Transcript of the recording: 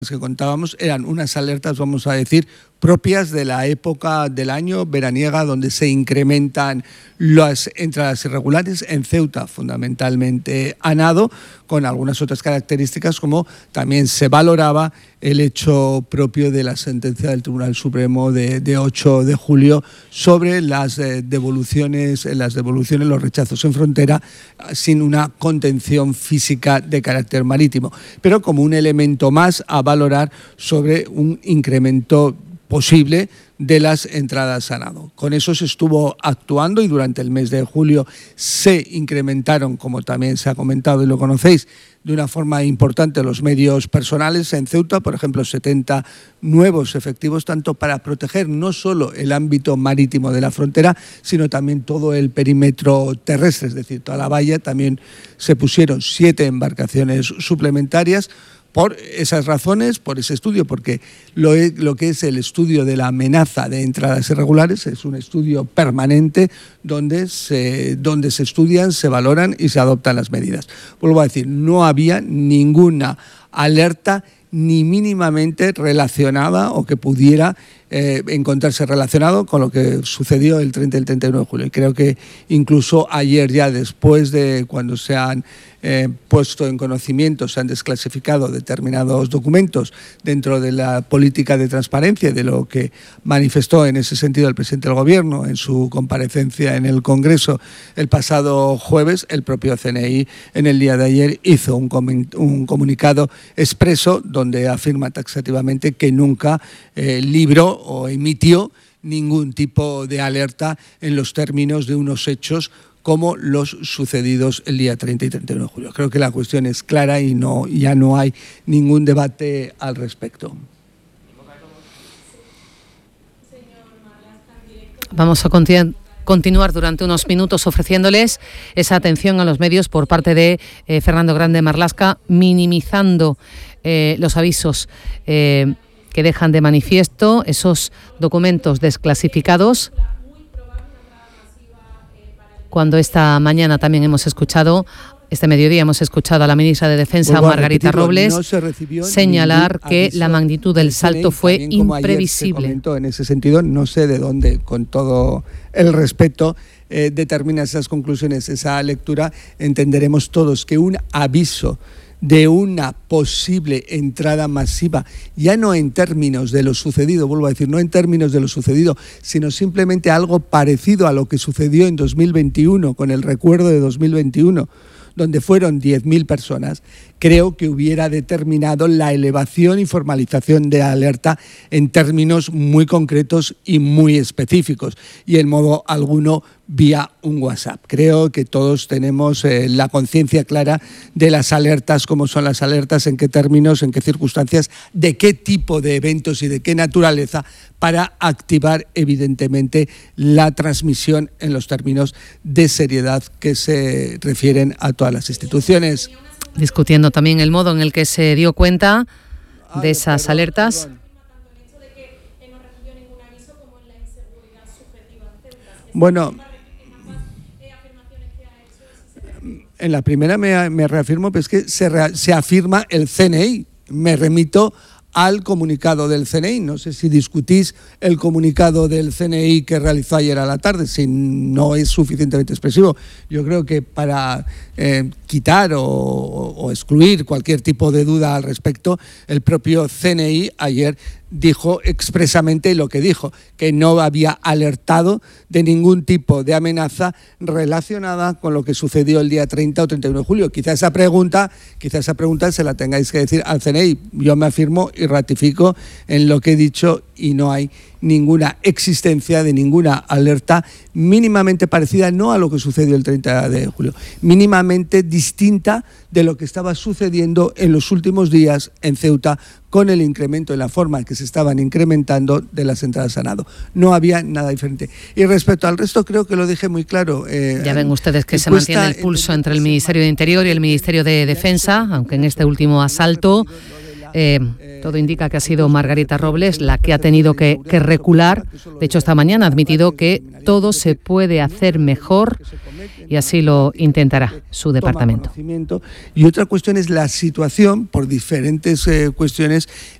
que contábamos eran unas alertas, vamos a decir, propias de la época del año veraniega, donde se incrementan las entradas irregulares en Ceuta, fundamentalmente a nado, con algunas otras características, como también se valoraba el hecho propio de la sentencia del Tribunal Supremo de 8 de julio sobre las devoluciones, los rechazos en frontera, sin una contención física de carácter marítimo, pero como un elemento más a valorar sobre un incremento posible de las entradas a nado. Con eso se estuvo actuando y durante el mes de julio se incrementaron, como también se ha comentado y lo conocéis, de una forma importante los medios personales en Ceuta, por ejemplo, 70 nuevos efectivos, tanto para proteger no solo el ámbito marítimo de la frontera, sino también todo el perímetro terrestre, es decir, toda la valla. También se pusieron 7 embarcaciones suplementarias. Por esas razones, por ese estudio, porque lo que es el estudio de la amenaza de entradas irregulares es un estudio permanente donde se estudian, se valoran y se adoptan las medidas. Vuelvo a decir, no había ninguna alerta ni mínimamente relacionada o que pudiera encontrarse relacionado con lo que sucedió el 30 y el 31 de julio. Y creo que incluso ayer, ya después de cuando se han puesto en conocimiento, se han desclasificado determinados documentos dentro de la política de transparencia, de lo que manifestó en ese sentido el presidente del Gobierno en su comparecencia en el Congreso el pasado jueves, el propio CNI en el día de ayer hizo un comunicado expreso donde afirma taxativamente que nunca libró o emitió ningún tipo de alerta en los términos de unos hechos como los sucedidos el día 30 y 31 de julio. Creo que la cuestión es clara y ya no hay ningún debate al respecto. Vamos a continuar durante unos minutos ofreciéndoles esa atención a los medios por parte de Fernando Grande Marlaska, minimizando los avisos que dejan de manifiesto esos documentos desclasificados, cuando esta mañana también este mediodía hemos escuchado a la ministra de Defensa, Margarita Robles, señalar que la magnitud del salto fue imprevisible. En ese sentido, no sé de dónde, con todo el respeto, determina esas conclusiones, esa lectura. Entenderemos todos que un aviso de una posible entrada masiva, ya no en términos de lo sucedido, vuelvo a decir, no en términos de lo sucedido, sino simplemente algo parecido a lo que sucedió en 2021, con el recuerdo de 2021, donde fueron 10.000 personas, creo que hubiera determinado la elevación y formalización de la alerta en términos muy concretos y muy específicos, y en modo alguno vía un WhatsApp. Creo que todos tenemos la conciencia clara de las alertas, cómo son las alertas, en qué términos, en qué circunstancias, de qué tipo de eventos y de qué naturaleza, para activar evidentemente la transmisión en los términos de seriedad que se refieren a todas las instituciones. Discutiendo también el modo en el que se dio cuenta de esas alertas. Bueno, en la primera me reafirmo, pero es que se afirma el CNI. Me remito al comunicado del CNI. No sé si discutís el comunicado del CNI que realizó ayer a la tarde, si no es suficientemente expresivo. Yo creo que para quitar o excluir cualquier tipo de duda al respecto, el propio CNI ayer dijo expresamente lo que dijo, que no había alertado de ningún tipo de amenaza relacionada con lo que sucedió el día 30 o 31 de julio. Quizá esa pregunta se la tengáis que decir al CNI. Yo me afirmo y ratifico en lo que he dicho, y no hay ninguna existencia de ninguna alerta mínimamente parecida, no a lo que sucedió el 30 de julio, mínimamente distinta de lo que estaba sucediendo en los últimos días en Ceuta, con el incremento en la forma en que se estaban incrementando de las entradas a nado. No había nada diferente. Y respecto al resto, creo que lo dije muy claro. Ya ven ustedes que se mantiene el pulso entre el Ministerio de Interior y el Ministerio de Defensa, aunque en este último asalto Todo indica que ha sido Margarita Robles la que ha tenido que recular. De hecho, esta mañana ha admitido que todo se puede hacer mejor y así lo intentará su departamento. Y otra cuestión es la situación, por diferentes cuestiones,